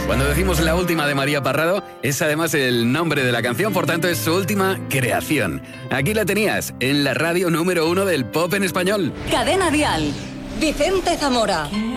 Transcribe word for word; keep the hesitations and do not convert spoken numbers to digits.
Cuando decimos la última de María Parrado, es además el nombre de la canción, por tanto es su última creación. Aquí la tenías, en la radio número uno del pop en español. Cadena Dial, Vicente Zamora.